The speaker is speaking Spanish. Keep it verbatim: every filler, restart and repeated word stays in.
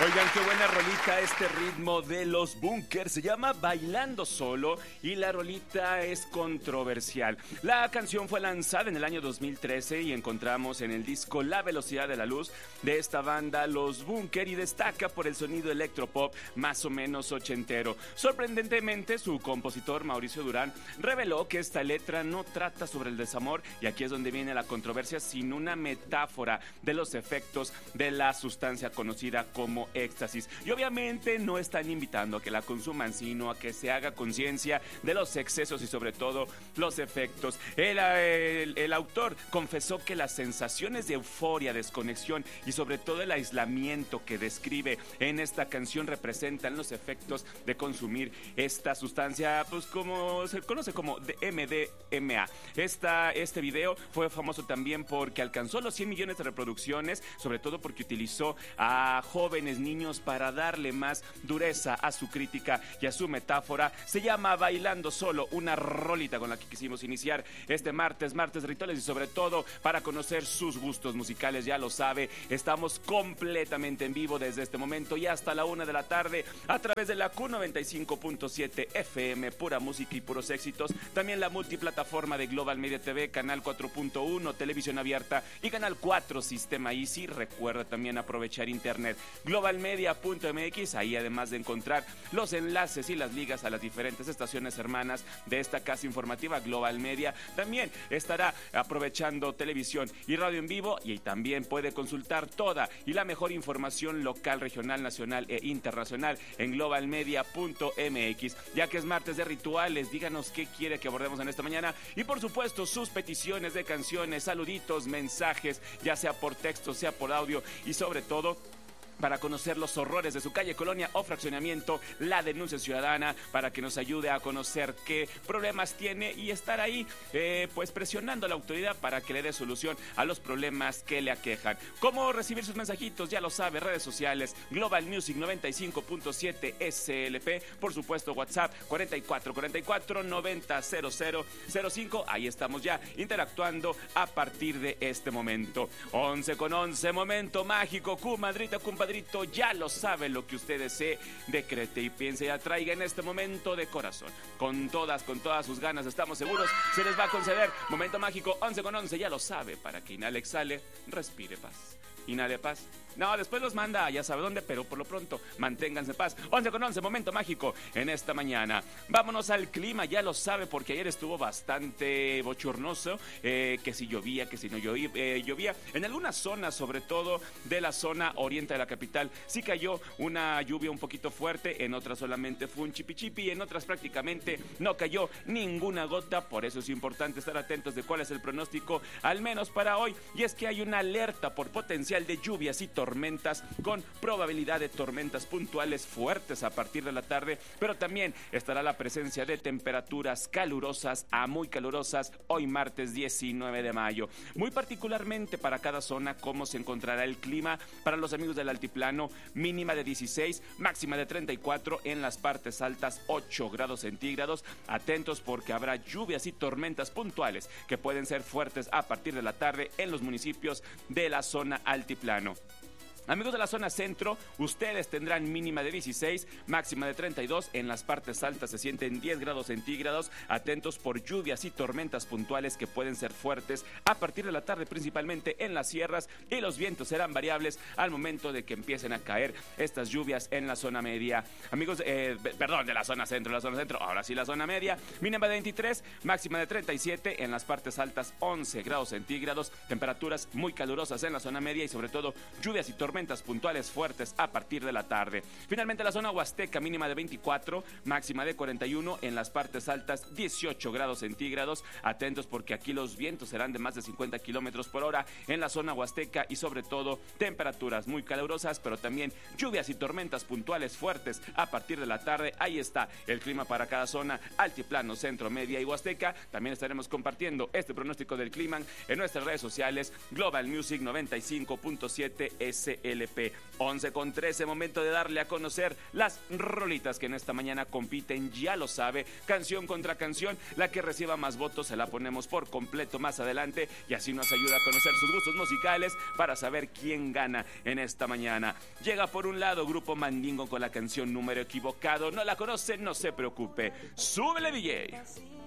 Oigan, qué buena rolita este ritmo de los Bunkers. Se llama Bailando Solo y la rolita es controversial. La canción fue lanzada en el año dos mil trece y encontramos en el disco La Velocidad de la Luz de esta banda Los Bunkers y destaca por el sonido electropop más o menos ochentero. Sorprendentemente, su compositor Mauricio Durán reveló que esta letra no trata sobre el desamor y aquí es donde viene la controversia, sino una metáfora de los efectos de la sustancia conocida como éxtasis. Y obviamente no están invitando a que la consuman, sino a que se haga conciencia de los excesos y sobre todo los efectos. El, el, el autor confesó que las sensaciones de euforia, desconexión y sobre todo el aislamiento que describe en esta canción representan los efectos de consumir esta sustancia, pues como se conoce como M D M A. Esta, este video fue famoso también porque alcanzó los cien millones de reproducciones, sobre todo porque utilizó a jóvenes niños para darle más dureza a su crítica y a su metáfora. Se llama Bailando Solo, una rolita con la que quisimos iniciar este martes, martes de rituales y sobre todo para conocer sus gustos musicales. Ya lo sabe, estamos completamente en vivo desde este momento y hasta la una de la tarde a través de la Q noventa y cinco punto siete F M, pura música y puros éxitos. También la multiplataforma de Global Media T V, canal cuatro punto uno, televisión abierta y canal cuatro, sistema Easy. Recuerda también aprovechar internet globalmedia punto m x, ahí además de encontrar los enlaces y las ligas a las diferentes estaciones hermanas de esta casa informativa Global Media. También estará aprovechando televisión y radio en vivo y también puede consultar toda y la mejor información local, regional, nacional e internacional en globalmedia punto m x. Ya que es martes de rituales, díganos qué quiere que abordemos en esta mañana y por supuesto sus peticiones de canciones, saluditos, mensajes, ya sea por texto, sea por audio y sobre todo para conocer los horrores de su calle, colonia o fraccionamiento, la denuncia ciudadana, para que nos ayude a conocer qué problemas tiene y estar ahí eh, pues presionando a la autoridad para que le dé solución a los problemas que le aquejan. ¿Cómo recibir sus mensajitos? Ya lo sabe, redes sociales, Global Music noventa y cinco punto siete S L P, por supuesto WhatsApp cuarenta y cuatro cuarenta y cuatro noventa cero cero cero cinco, ahí estamos ya interactuando a partir de este momento. once con once, momento mágico, comadrita, compadrito, ya lo sabe, lo que usted desee, decrete y piense y atraiga en este momento de corazón. Con todas, con todas sus ganas, estamos seguros, se les va a conceder. Momento mágico, once con once, ya lo sabe, para que inhale, exhale, respire paz. Inhale paz. No, después los manda, ya sabe dónde, pero por lo pronto, manténganse paz. once con once, momento mágico en esta mañana. Vámonos al clima, ya lo sabe, porque ayer estuvo bastante bochornoso, eh, que si llovía, que si no llovía, eh, llovía. En algunas zonas, sobre todo de la zona oriente de la capital, sí cayó una lluvia un poquito fuerte, en otras solamente fue un chipi chipi, y en otras prácticamente no cayó ninguna gota. Por eso es importante estar atentos de cuál es el pronóstico, al menos para hoy, y es que hay una alerta por potencial de lluvias y tormentas con probabilidad de tormentas puntuales fuertes a partir de la tarde, pero también estará la presencia de temperaturas calurosas a muy calurosas hoy martes diecinueve de mayo. Muy particularmente para cada zona, cómo se encontrará el clima para los amigos del altiplano: mínima de dieciséis, máxima de treinta y cuatro, en las partes altas ocho grados centígrados. Atentos porque habrá lluvias y tormentas puntuales que pueden ser fuertes a partir de la tarde en los municipios de la zona altiplano. Amigos de la zona centro, ustedes tendrán mínima de dieciséis, máxima de treinta y dos, en las partes altas se sienten diez grados centígrados. Atentos por lluvias y tormentas puntuales que pueden ser fuertes a partir de la tarde, principalmente en las sierras, y los vientos serán variables al momento de que empiecen a caer estas lluvias en la zona media. Amigos, eh, perdón, de la zona centro, la zona centro, ahora sí la zona media, mínima de veintitrés, máxima de treinta y siete, en las partes altas once grados centígrados, temperaturas muy calurosas en la zona media y sobre todo lluvias y tormentas tormentas puntuales fuertes a partir de la tarde. Finalmente, la zona huasteca, mínima de veinticuatro, máxima de cuarenta y uno, en las partes altas dieciocho grados centígrados. Atentos porque aquí los vientos serán de más de cincuenta kilómetros por hora en la zona huasteca y sobre todo temperaturas muy calurosas, pero también lluvias y tormentas puntuales fuertes a partir de la tarde. Ahí está el clima para cada zona, altiplano, centro, media y huasteca. También estaremos compartiendo este pronóstico del clima en nuestras redes sociales, Global Music noventa y cinco punto siete S L P. once con trece, momento de darle a conocer las rolitas que en esta mañana compiten, ya lo sabe, canción contra canción, la que reciba más votos se la ponemos por completo más adelante y así nos ayuda a conocer sus gustos musicales para saber quién gana en esta mañana. Llega por un lado Grupo Mandingo con la canción Número Equivocado, no la conoce, no se preocupe, súbele D J.